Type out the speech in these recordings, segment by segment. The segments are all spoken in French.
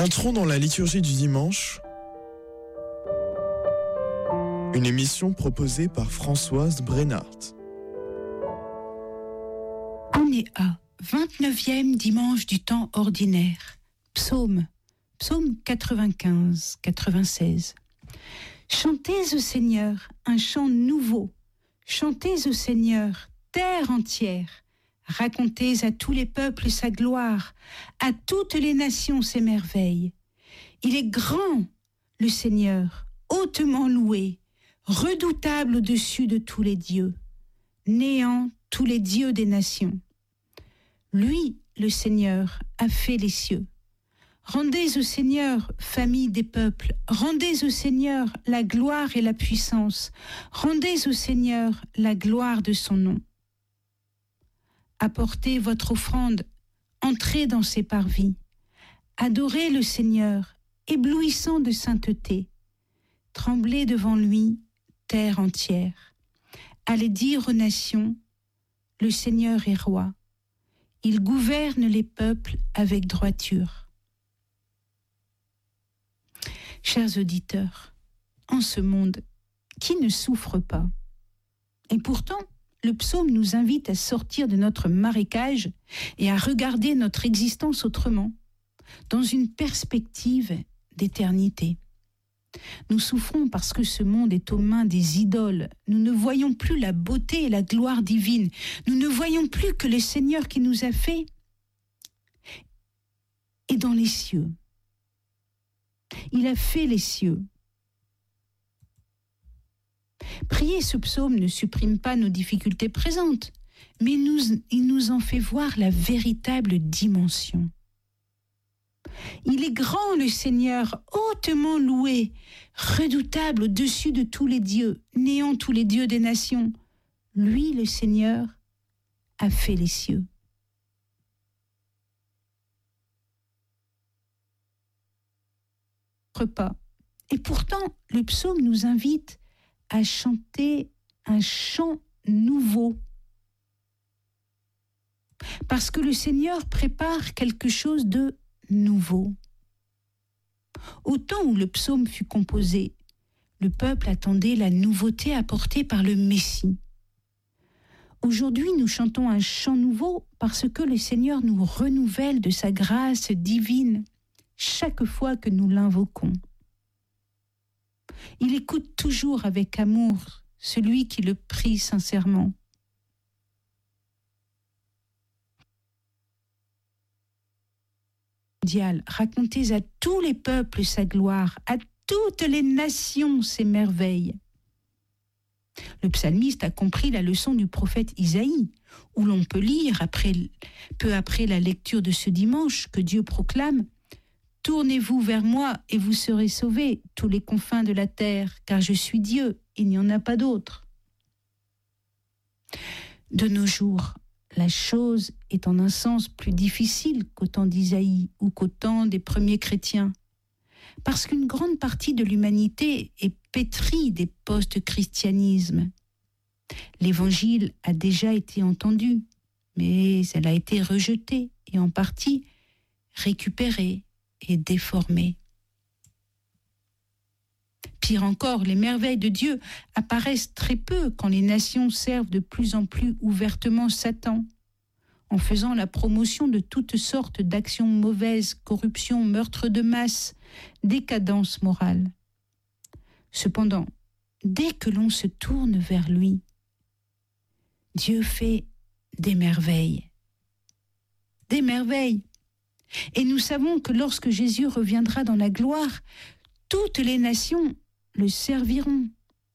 Entrons dans la liturgie du dimanche, une émission proposée par Françoise Brennart. On est à 29e dimanche du temps ordinaire. Psaume 95-96. Chantez au Seigneur un chant nouveau. Chantez au Seigneur, terre entière. Racontez à tous les peuples sa gloire, à toutes les nations ses merveilles. Il est grand, le Seigneur, hautement loué, redoutable au-dessus de tous les dieux, néant tous les dieux des nations. Lui, le Seigneur, a fait les cieux. Rendez au Seigneur, famille des peuples, rendez au Seigneur la gloire et la puissance, rendez au Seigneur la gloire de son nom. Apportez votre offrande, entrez dans ses parvis. Adorez le Seigneur, éblouissant de sainteté. Tremblez devant lui, terre entière. Allez dire aux nations, le Seigneur est roi. Il gouverne les peuples avec droiture. Chers auditeurs, en ce monde, qui ne souffre pas? Et pourtant, le psaume nous invite à sortir de notre marécage et à regarder notre existence autrement, dans une perspective d'éternité. Nous souffrons parce que ce monde est aux mains des idoles. Nous ne voyons plus la beauté et la gloire divine. Nous ne voyons plus que le Seigneur qui nous a fait est dans les cieux. Il a fait les cieux. Prier ce psaume ne supprime pas nos difficultés présentes, mais il nous en fait voir la véritable dimension. Il est grand, le Seigneur, hautement loué, redoutable au-dessus de tous les dieux, néant tous les dieux des nations. Lui, le Seigneur, a fait les cieux. Pas. Et pourtant, le psaume nous invite à chanter un chant nouveau. Parce que le Seigneur prépare quelque chose de nouveau. Au temps où le psaume fut composé, le peuple attendait la nouveauté apportée par le Messie. Aujourd'hui, nous chantons un chant nouveau parce que le Seigneur nous renouvelle de sa grâce divine chaque fois que nous l'invoquons. Il écoute toujours avec amour celui qui le prie sincèrement. Racontez à tous les peuples sa gloire, à toutes les nations ses merveilles. Le psalmiste a compris la leçon du prophète Isaïe, où l'on peut lire, peu après la lecture de ce dimanche, que Dieu proclame: tournez-vous vers moi et vous serez sauvés, tous les confins de la terre, car je suis Dieu, il n'y en a pas d'autre. De nos jours, la chose est en un sens plus difficile qu'au temps d'Isaïe ou qu'au temps des premiers chrétiens, parce qu'une grande partie de l'humanité est pétrie des post-christianismes. L'évangile a déjà été entendu, mais elle a été rejetée et en partie récupérée et déformée. Pire encore, les merveilles de Dieu apparaissent très peu quand les nations servent de plus en plus ouvertement Satan, en faisant la promotion de toutes sortes d'actions mauvaises, corruption, meurtre de masse, décadence morale. Cependant, dès que l'on se tourne vers lui, Dieu fait des merveilles. Des merveilles. Et nous savons que lorsque Jésus reviendra dans la gloire, toutes les nations le serviront.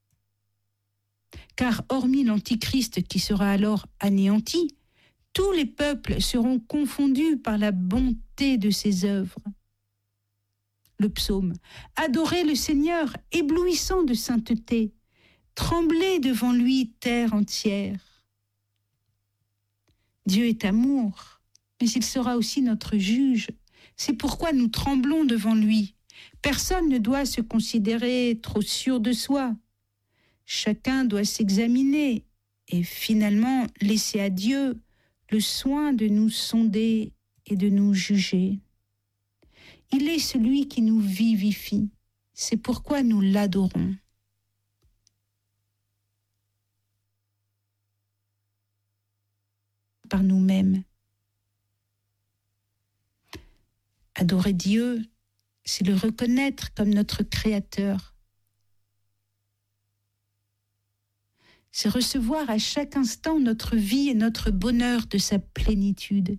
Car hormis l'Antichrist qui sera alors anéanti, tous les peuples seront confondus par la bonté de ses œuvres. Le psaume: adorez le Seigneur, éblouissant de sainteté, tremblez devant lui, terre entière. Dieu est amour, mais il sera aussi notre juge. C'est pourquoi nous tremblons devant lui. Personne ne doit se considérer trop sûr de soi. Chacun doit s'examiner et finalement laisser à Dieu le soin de nous sonder et de nous juger. Il est celui qui nous vivifie. C'est pourquoi nous l'adorons. Par nous-mêmes. Adorer Dieu, c'est le reconnaître comme notre Créateur. C'est recevoir à chaque instant notre vie et notre bonheur de sa plénitude.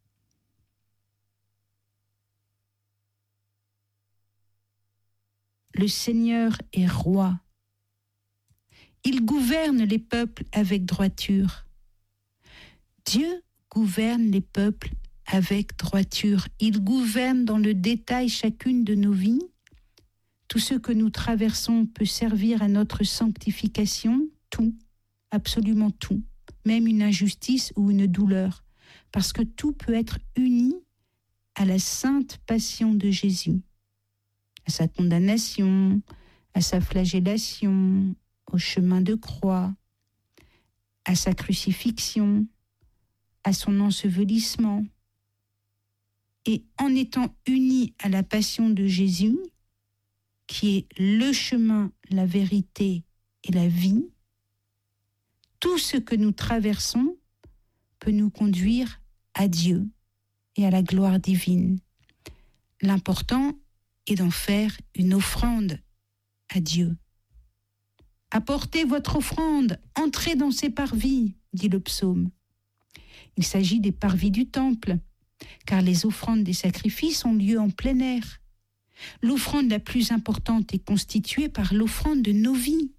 Le Seigneur est roi. Il gouverne les peuples avec droiture. Dieu gouverne les peuples avec droiture. Il gouverne dans le détail chacune de nos vies. Tout ce que nous traversons peut servir à notre sanctification. Tout, absolument tout, même une injustice ou une douleur, parce que tout peut être uni à la sainte passion de Jésus, à sa condamnation, à sa flagellation, au chemin de croix, à sa crucifixion, à son ensevelissement. Et en étant unis à la passion de Jésus, qui est le chemin, la vérité et la vie, tout ce que nous traversons peut nous conduire à Dieu et à la gloire divine. L'important est d'en faire une offrande à Dieu. Apportez votre offrande, entrez dans ses parvis, dit le psaume. Il s'agit des parvis du temple, car les offrandes des sacrifices ont lieu en plein air. L'offrande la plus importante est constituée par l'offrande de nos vies,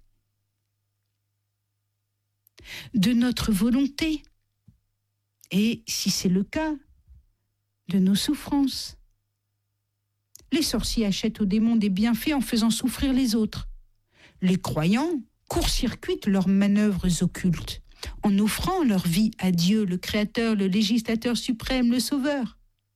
de notre volonté, et, si c'est le cas, de nos souffrances. Les sorciers achètent aux démons des bienfaits en faisant souffrir les autres. Les croyants court-circuitent leurs manœuvres occultes en offrant leur vie à Dieu, le Créateur, le législateur suprême, le Sauveur.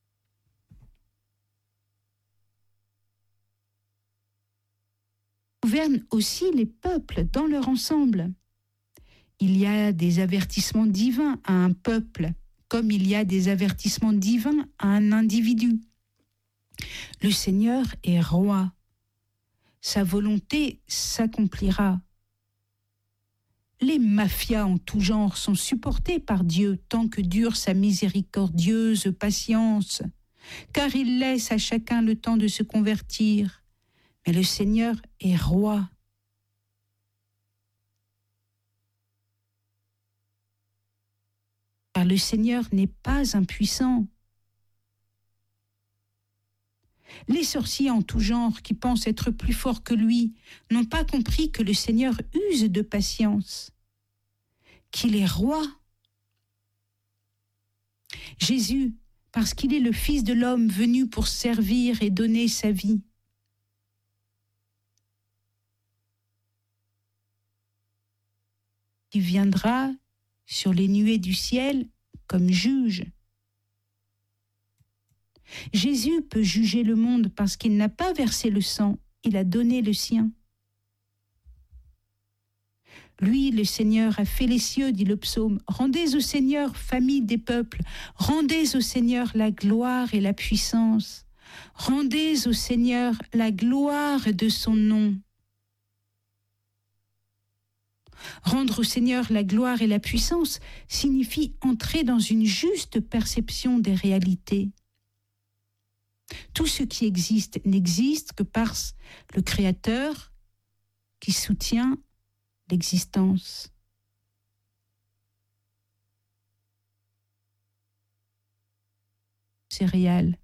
Il gouverne aussi les peuples dans leur ensemble. Il y a des avertissements divins à un peuple, comme il y a des avertissements divins à un individu. Le Seigneur est roi. Sa volonté s'accomplira. Les mafias en tout genre sont supportées par Dieu tant que dure sa miséricordieuse patience, car il laisse à chacun le temps de se convertir. Mais le Seigneur est roi. Car le Seigneur n'est pas impuissant. Les sorciers en tout genre qui pensent être plus forts que lui n'ont pas compris que le Seigneur use de patience, qu'il est roi. Jésus, parce qu'il est le Fils de l'homme venu pour servir et donner sa vie. Il viendra sur les nuées du ciel comme juge. Jésus peut juger le monde parce qu'il n'a pas versé le sang, il a donné le sien. Lui, le Seigneur, a fait les cieux, dit le psaume. Rendez au Seigneur, famille des peuples, rendez au Seigneur la gloire et la puissance. Rendez au Seigneur la gloire de son nom. Rendre au Seigneur la gloire et la puissance signifie entrer dans une juste perception des réalités. Tout ce qui existe n'existe que par le Créateur qui soutient l'existence. Céréales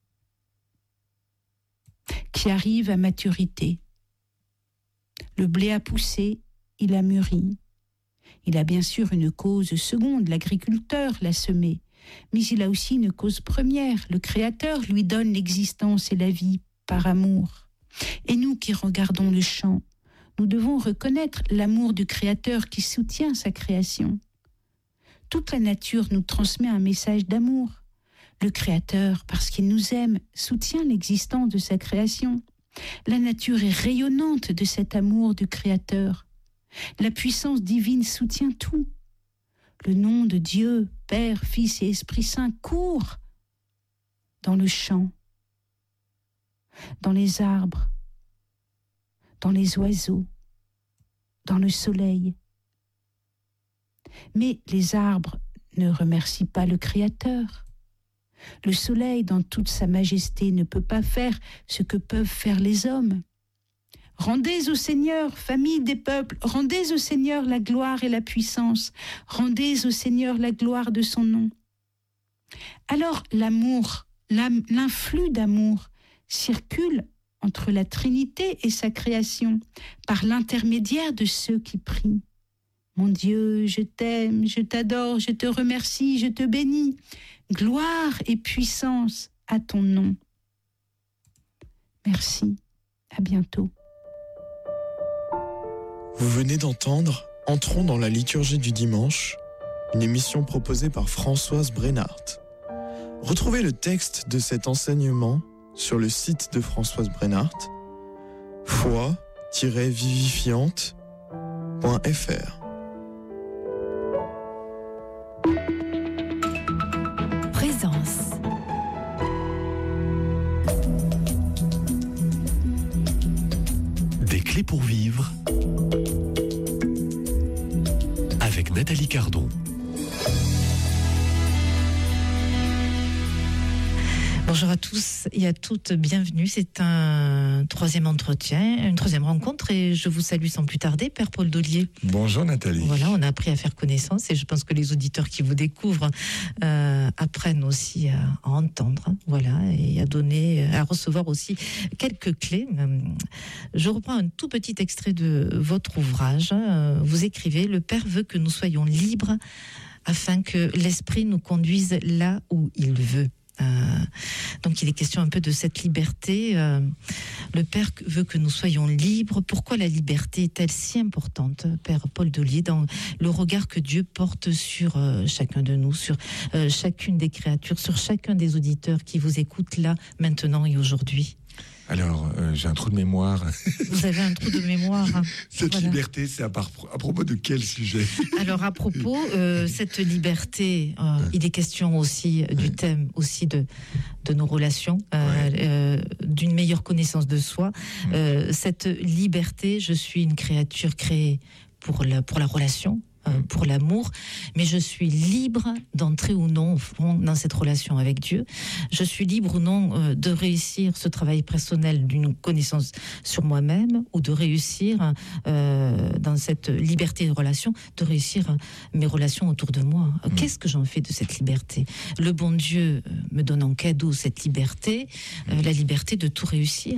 qui arrive à maturité. Le blé a poussé, il a mûri. Il a bien sûr une cause seconde, l'agriculteur l'a semé, mais il a aussi une cause première. Le Créateur lui donne l'existence et la vie par amour. Et nous qui regardons le champ, nous devons reconnaître l'amour du Créateur qui soutient sa création. Toute la nature nous transmet un message d'amour. Le Créateur, parce qu'il nous aime, soutient l'existence de sa création. La nature est rayonnante de cet amour du Créateur. La puissance divine soutient tout. Le nom de Dieu, Père, Fils et Esprit Saint court dans le champ. dans les arbres, dans les oiseaux, dans le soleil. Mais les arbres ne remercient pas le Créateur. Le soleil, dans toute sa majesté, ne peut pas faire ce que peuvent faire les hommes. Rendez au Seigneur, famille des peuples, rendez au Seigneur la gloire et la puissance, rendez au Seigneur la gloire de son nom. Alors l'amour, l'influx d'amour circule entre la Trinité et sa création, par l'intermédiaire de ceux qui prient. Mon Dieu, je t'aime, je t'adore, je te remercie, je te bénis. Gloire et puissance à ton nom. Merci, à bientôt. Vous venez d'entendre Entrons dans la liturgie du dimanche, une émission proposée par Françoise Brennart. Retrouvez le texte de cet enseignement sur le site de Françoise Brennart, foi-vivifiante.fr. Présence. Des clés pour vivre avec Nathalie Cardon. Bonjour à tous et à toutes, bienvenue. C'est un troisième entretien, une troisième rencontre et je vous salue sans plus tarder, Père Paul Daulier. Bonjour Nathalie. Voilà, on a appris à faire connaissance et je pense que les auditeurs qui vous découvrent apprennent aussi à entendre, voilà, et à recevoir aussi quelques clés. Je reprends un tout petit extrait de votre ouvrage. Vous écrivez « Le Père veut que nous soyons libres afin que l'Esprit nous conduise là où il veut ». Donc il est question un peu de cette liberté. Le Père veut que nous soyons libres. Pourquoi la liberté est-elle si importante, Père Paul Daulier, dans le regard que Dieu porte sur chacun de nous, sur chacune des créatures, sur chacun des auditeurs qui vous écoutent là, maintenant et aujourd'hui? Alors, j'ai un trou de mémoire. Vous avez un trou de mémoire. Cette Voilà. Liberté, c'est à propos de quel sujet? Alors, à propos, cette liberté, il est question aussi du thème aussi de nos relations, d'une meilleure connaissance de soi. Cette liberté, je suis une créature créée pour la relation, pour l'amour, mais je suis libre d'entrer ou non au fond dans cette relation avec Dieu. Je suis libre ou non de réussir ce travail personnel d'une connaissance sur moi-même ou de réussir dans cette liberté de relation, de réussir mes relations autour de moi. Qu'est-ce que j'en fais de cette liberté? Le bon Dieu me donne en cadeau cette liberté, la liberté de tout réussir,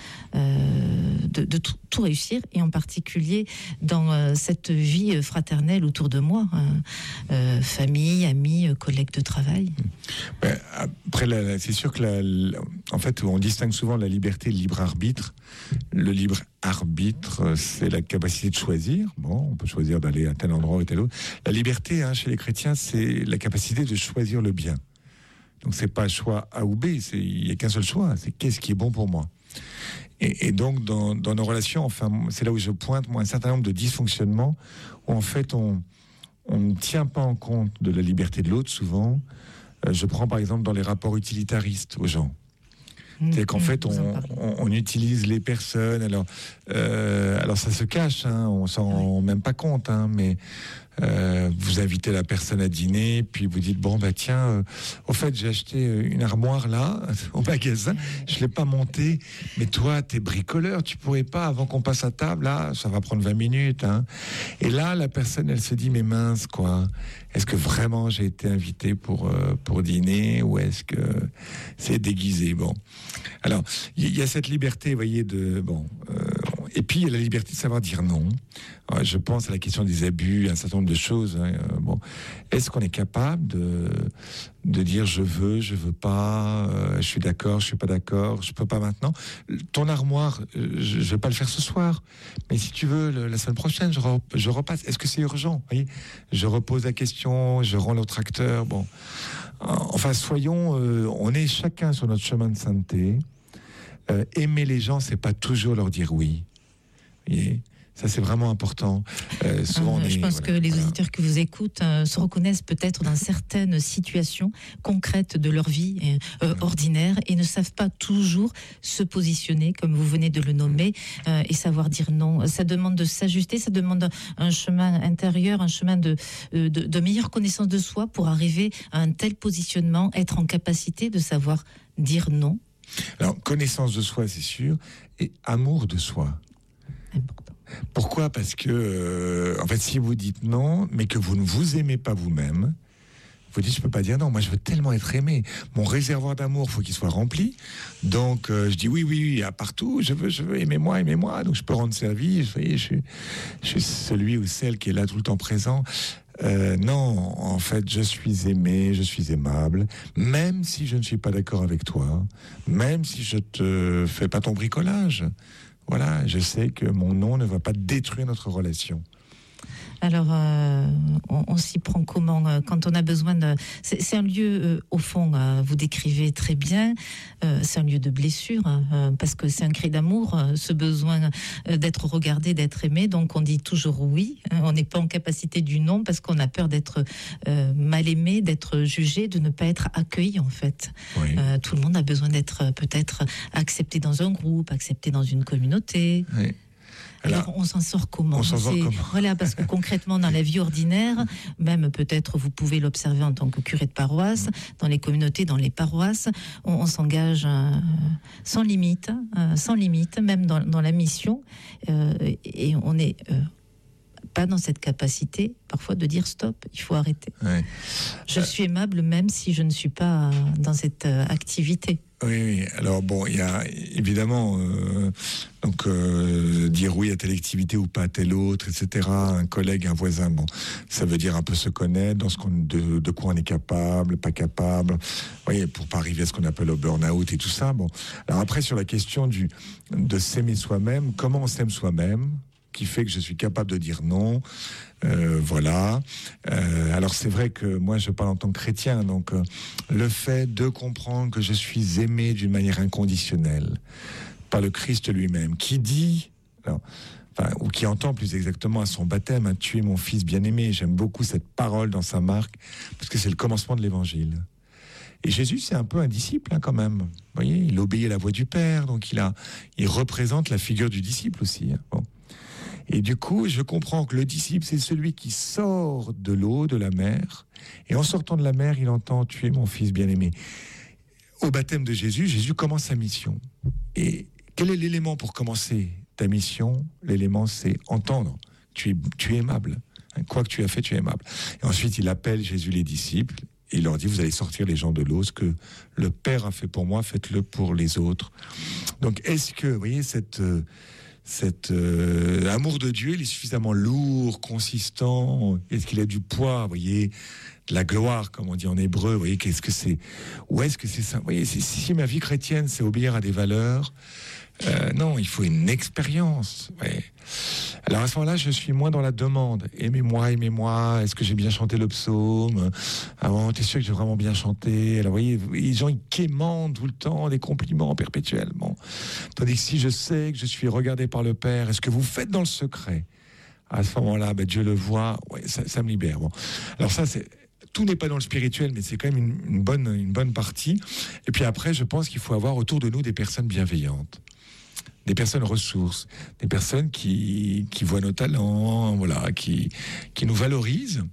de tout réussir, et en particulier dans cette vie fraternelle autour de moi, famille, amis, collègues de travail. Après, c'est sûr que en fait, on distingue souvent la liberté et le libre arbitre. Le libre arbitre, c'est la capacité de choisir. Bon, on peut choisir d'aller à tel endroit ou tel autre. La liberté, chez les chrétiens, c'est la capacité de choisir le bien. Donc, c'est pas choix A ou B, il n'y a qu'un seul choix, c'est qu'est-ce qui est bon pour moi. Et donc, dans nos relations, enfin, c'est là où je pointe, moi, un certain nombre de dysfonctionnements où, en fait, on ne tient pas en compte de la liberté de l'autre, souvent. Je prends, par exemple, dans les rapports utilitaristes aux gens. C'est qu'en fait, on utilise les personnes. Alors ça se cache, on s'en rend même pas compte, mais vous invitez la personne à dîner, puis vous dites tiens, au fait j'ai acheté une armoire là au magasin, je l'ai pas montée, mais toi t'es bricoleur, tu pourrais pas avant qu'on passe à table, là ça va prendre 20 minutes. Et là la personne elle se dit mais mince quoi, est-ce que vraiment j'ai été invité pour dîner ou est-ce que c'est déguisé? Bon, alors il y a cette liberté, vous voyez, et puis il y a la liberté de savoir dire non. Je pense à la question des abus, un certain nombre de choses. Est-ce qu'on est capable de dire je veux pas, je suis d'accord, je suis pas d'accord, je peux pas maintenant. Ton armoire, je vais pas le faire ce soir, mais si tu veux la semaine prochaine, je repasse. Est-ce que c'est urgent? Vous voyez, je repose la question, je rends l'autre acteur. Bon, enfin soyons, on est chacun sur notre chemin de sainteté. Aimer les gens, c'est pas toujours leur dire oui. Vous voyez, Ça, c'est vraiment important. Souvent, je pense que les auditeurs qui vous écoutent se reconnaissent peut-être dans certaines situations concrètes de leur vie ordinaire et ne savent pas toujours se positionner, comme vous venez de le nommer, et savoir dire non. Ça demande de s'ajuster, ça demande un chemin intérieur, un chemin de meilleure connaissance de soi pour arriver à un tel positionnement, être en capacité de savoir dire non. Alors, connaissance de soi, c'est sûr, et amour de soi. Important. Pourquoi ? Parce que, en fait, si vous dites non, mais que vous ne vous aimez pas vous-même, vous dites, je peux pas dire non, moi je veux tellement être aimé. Mon réservoir d'amour, faut qu'il soit rempli. Donc, je dis oui, à partout, je veux, aimez-moi. Donc, je peux rendre service, vous voyez, je suis celui ou celle qui est là tout le temps présent. Non, en fait, je suis aimé, je suis aimable, même si je ne suis pas d'accord avec toi, même si je te fais pas ton bricolage. Voilà, je sais que mon non ne va pas détruire notre relation. Alors, on s'y prend comment quand on a besoin de... C'est un lieu, au fond, vous décrivez très bien, c'est un lieu de blessure, parce que c'est un cri d'amour, ce besoin d'être regardé, d'être aimé, donc on dit toujours oui, on n'est pas en capacité du non, parce qu'on a peur d'être mal aimé, d'être jugé, de ne pas être accueilli, en fait. Oui. Tout le monde a besoin d'être peut-être accepté dans un groupe, accepté dans une communauté. Oui. Alors, on s'en sort comment ? Voilà, parce que concrètement, dans la vie ordinaire, même peut-être vous pouvez l'observer en tant que curé de paroisse, dans les communautés, dans les paroisses, on s'engage sans limite, même dans la mission, et on n'est pas dans cette capacité, parfois, de dire stop, il faut arrêter. Ouais. Je suis aimable même si je ne suis pas dans cette activité. Oui. Alors bon, il y a évidemment dire oui à telle activité ou pas à telle autre, etc. Un collègue, un voisin, bon, ça veut dire un peu se connaître dans de quoi on est capable, pas capable. Vous voyez, pour pas arriver à ce qu'on appelle le burn-out et tout ça. Bon, alors après sur la question de s'aimer soi-même, comment on s'aime soi-même, qui fait que je suis capable de dire non. Voilà. Alors c'est vrai que moi je parle en tant que chrétien, donc le fait de comprendre que je suis aimé d'une manière inconditionnelle par le Christ lui-même, qui dit, ou qui entend plus exactement à son baptême, hein, tu es mon fils bien-aimé. J'aime beaucoup cette parole dans Saint Marc, parce que c'est le commencement de l'évangile. Et Jésus, c'est un peu un disciple, hein, quand même. Vous voyez, il obéit à la voix du Père, donc il représente la figure du disciple aussi. Hein. Bon. Et du coup, je comprends que le disciple, c'est celui qui sort de l'eau, de la mer. Et en sortant de la mer, il entend « Tu es mon fils bien-aimé ». Au baptême de Jésus, Jésus commence sa mission. Et quel est l'élément pour commencer ta mission ? L'élément, c'est entendre. Tu es aimable. Quoi que tu as fait, tu es aimable. Et ensuite, il appelle Jésus les disciples. Et il leur dit, vous allez sortir les gens de l'eau. Ce que le Père a fait pour moi, faites-le pour les autres. Donc, est-ce que, vous voyez, cet amour de Dieu, il est suffisamment lourd, consistant? Est-ce qu'il a du poids, vous voyez, de la gloire, comme on dit en hébreu? Vous voyez, qu'est-ce que c'est? Ou est-ce que c'est ça? Vous voyez, si ma vie chrétienne, c'est obéir à des valeurs, non, il faut une expérience. Ouais. Alors à ce moment-là, je suis moins dans la demande. Aimez-moi. Est-ce que j'ai bien chanté le psaume? T'es sûr que j'ai vraiment bien chanté? Alors vous voyez, les gens ils quémandent tout le temps des compliments perpétuellement. Tandis que si je sais que je suis regardé par le Père, est-ce que vous faites dans le secret? À ce moment-là, Dieu le voit. Ouais, ça me libère. Bon. Alors ça c'est. Tout n'est pas dans le spirituel, mais c'est quand même une bonne partie. Et puis après, je pense qu'il faut avoir autour de nous des personnes bienveillantes. Des personnes ressources, des personnes qui voient nos talents, voilà, qui nous valorisent.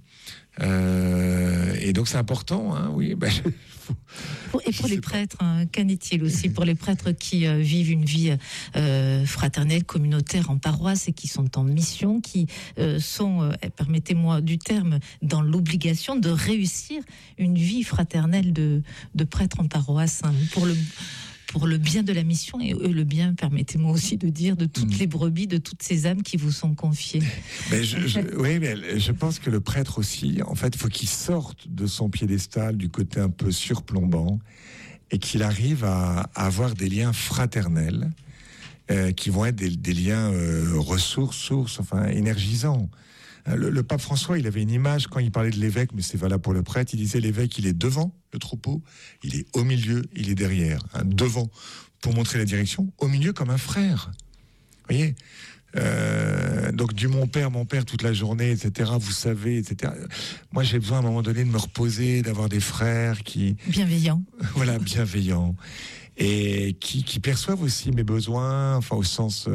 Et donc c'est important, hein, oui. Et pour les prêtres, qu'en est-il aussi pour les prêtres qui vivent une vie fraternelle, communautaire en paroisse et qui sont en mission, qui sont, permettez-moi du terme, dans l'obligation de réussir une vie fraternelle de prêtre en paroisse, hein, pour le bien de la mission et le bien, permettez-moi aussi de dire, de toutes les brebis, de toutes ces âmes qui vous sont confiées. Mais je pense que le prêtre aussi, en fait, il faut qu'il sorte de son piédestal, du côté un peu surplombant, et qu'il arrive à avoir des liens fraternels, qui vont être des liens ressources, énergisants. Le pape François, il avait une image quand il parlait de l'évêque, mais c'est valable pour le prêtre. Il disait l'évêque, il est devant le troupeau, il est au milieu, il est derrière. Devant pour montrer la direction, au milieu comme un frère. Vous voyez, Donc du mon père toute la journée, etc. Vous savez, etc. Moi, j'ai besoin à un moment donné de me reposer, d'avoir des frères qui bienveillants, voilà, bienveillants, et qui perçoivent aussi mes besoins, enfin au sens,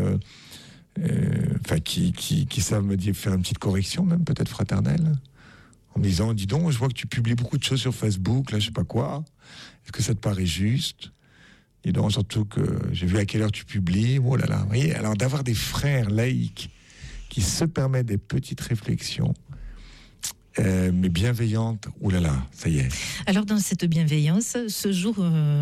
enfin qui savent me dire, faire une petite correction, même peut-être fraternelle, en me disant, dis donc, je vois que tu publies beaucoup de choses sur Facebook, là, je sais pas quoi. Est-ce que ça te paraît juste? Et donc, surtout que j'ai vu à quelle heure tu publies. Oh là là. Vous voyez, alors d'avoir des frères laïcs qui se permettent des petites réflexions, mais bienveillantes, oh là là, ça y est. Alors, dans cette bienveillance, se joue,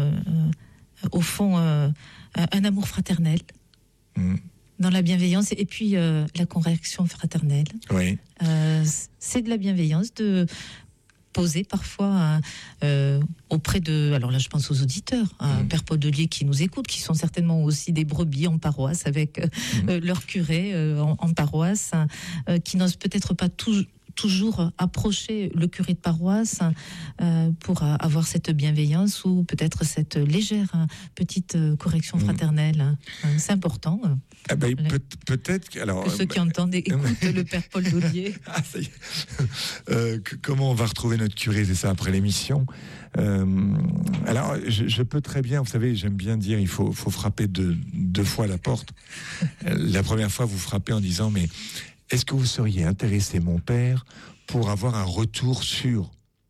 au fond, un amour fraternel. Dans la bienveillance, et puis la correction fraternelle. Oui. C'est de la bienveillance de poser parfois auprès de... Alors là, je pense aux auditeurs, Père Paul Delier qui nous écoutent, qui sont certainement aussi des brebis en paroisse, avec leur curé en paroisse, qui n'osent peut-être pas toujours approcher le curé de paroisse pour avoir cette bienveillance ou peut-être cette légère petite correction fraternelle. C'est important. Ah ben, peut-être que, alors, que ceux qui entendent écoutent le Père Paul Delier. Ah, ça y est. Comment on va retrouver notre curé, c'est ça, après l'émission. Alors, je peux très bien, vous savez, j'aime bien dire, il faut frapper deux fois à la porte. La première fois, vous frappez en disant, mais est-ce que vous seriez intéressé, mon père, pour avoir un retour sur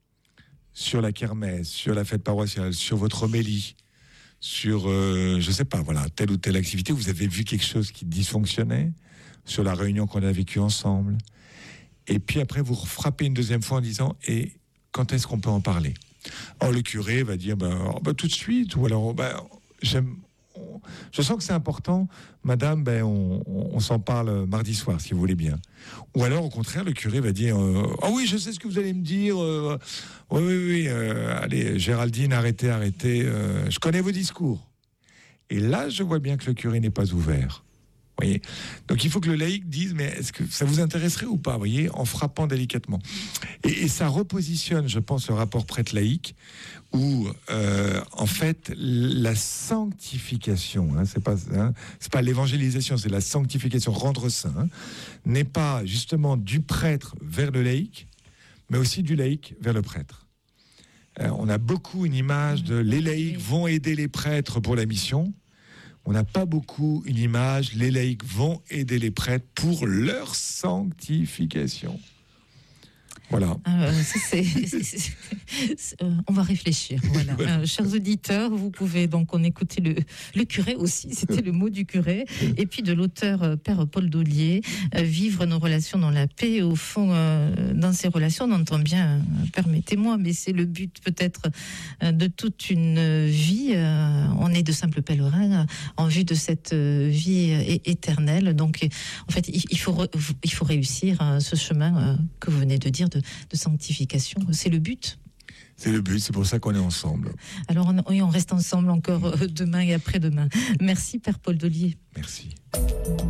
la kermesse, sur la fête paroissiale, sur votre homélie, sur, je sais pas, voilà, telle ou telle activité, vous avez vu quelque chose qui dysfonctionnait, sur la réunion qu'on a vécue ensemble. Et puis après, vous frappez une deuxième fois en disant, et quand est-ce qu'on peut en parler? Alors le curé va dire, tout de suite, ou alors, je sens que c'est important, madame, on s'en parle mardi soir, si vous voulez bien. Ou alors, au contraire, le curé va dire, ah oui, je sais ce que vous allez me dire, oui, allez, Géraldine, arrêtez, je connais vos discours. Et là, je vois bien que le curé n'est pas ouvert. Voyez. Donc il faut que le laïc dise, mais est-ce que ça vous intéresserait ou pas, voyez, en frappant délicatement. Et ça repositionne, je pense, le rapport prêtre-laïc, où en fait la sanctification, c'est pas l'évangélisation, c'est la sanctification, rendre saint, n'est pas justement du prêtre vers le laïc, mais aussi du laïc vers le prêtre. On a beaucoup une image de les laïcs vont aider les prêtres pour la mission. On n'a pas beaucoup une image, les laïcs vont aider les prêtres pour leur sanctification. Voilà. On va réfléchir. Voilà. Chers auditeurs, vous pouvez donc en écouter le curé aussi, c'était le mot du curé, et puis de l'auteur Père Paul Delier, vivre nos relations dans la paix. Au fond, dans ces relations, on entend bien, permettez-moi, mais c'est le but peut-être de toute une vie. On est de simples pèlerins en vue de cette vie éternelle. Donc, en fait, il faut réussir ce chemin que vous venez de dire de sanctification. C'est le but. C'est le but, c'est pour ça qu'on est ensemble. Alors, on reste ensemble encore demain et après-demain. Merci, Père Paul Delier. Merci.